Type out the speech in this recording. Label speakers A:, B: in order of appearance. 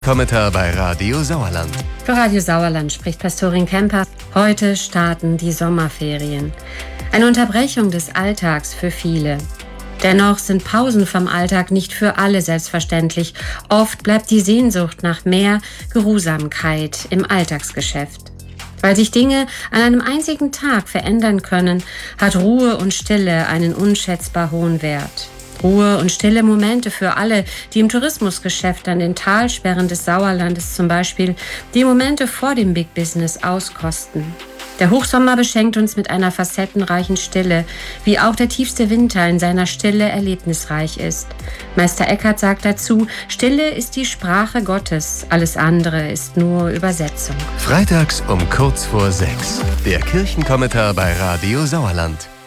A: Kommentar bei Radio Sauerland.
B: Für Radio Sauerland spricht Pastorin Kemper. Heute starten die Sommerferien. Eine Unterbrechung des Alltags für viele. Dennoch sind Pausen vom Alltag nicht für alle selbstverständlich. Oft bleibt die Sehnsucht nach mehr Geruhsamkeit im Alltagsgeschäft. Weil sich Dinge an einem einzigen Tag verändern können, hat Ruhe und Stille einen unschätzbar hohen Wert. Ruhe und stille Momente für alle, die im Tourismusgeschäft an den Talsperren des Sauerlandes zum Beispiel die Momente vor dem Big Business auskosten. Der Hochsommer beschenkt uns mit einer facettenreichen Stille, wie auch der tiefste Winter in seiner Stille erlebnisreich ist. Meister Eckhart sagt dazu, Stille ist die Sprache Gottes, alles andere ist nur Übersetzung.
A: Freitags um kurz vor 6. Der Kirchenkommentar bei Radio Sauerland.